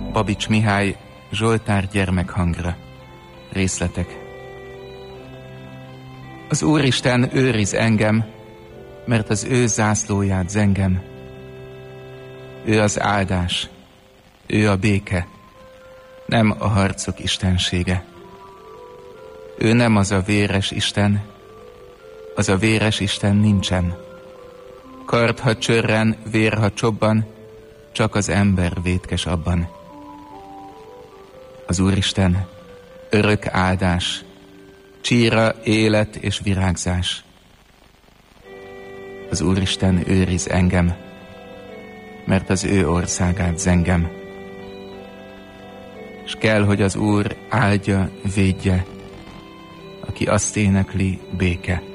Babics Mihály, Zsoltár gyermekhangra. Részletek. Az Úristen őriz engem, mert az ő zászlóját zengem. Ő az áldás, ő a béke, nem a harcok istensége. Ő nem az a véres Isten, az a véres Isten nincsen. Kard, ha csörren, vér, ha csobban, csak az ember vétkes abban. Az Úristen örök áldás, csíra, élet és virágzás. Az Úristen őriz engem, mert az ő országát zengem. S kell, hogy az Úr áldja, védje, aki azt énekli, béke.